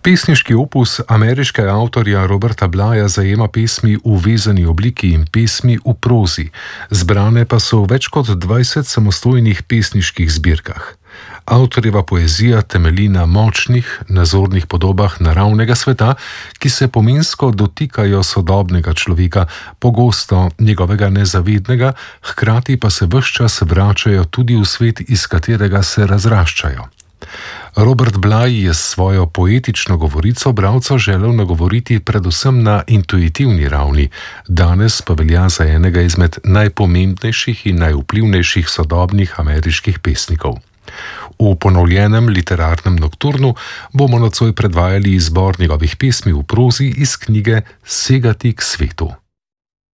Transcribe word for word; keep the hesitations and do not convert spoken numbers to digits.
Pesniški opus ameriškega avtorja Roberta Blaya zajema pesmi v vezani obliki in pesmi v prozi, zbrane pa so v več kot dvajsetih samostojnih pesniških zbirkah. Avtorjeva poezija temelji na močnih, nazornih podobah naravnega sveta, ki se pomensko dotikajo sodobnega človeka, pogosto njegovega nezavednega, hkrati pa se ves čas vračajo tudi v svet, iz katerega se razraščajo. Robert Bly je s svojo poetično govorico bralca želel nagovoriti predvsem na intuitivni ravni, danes pa velja za enega izmed najpomembnejših in najvplivnejših sodobnih ameriških pesnikov. V ponovljenem literarnem nokturnu bomo nocoj predvajali izbor njegovih pesmi v prozi iz knjige Segati k svetu.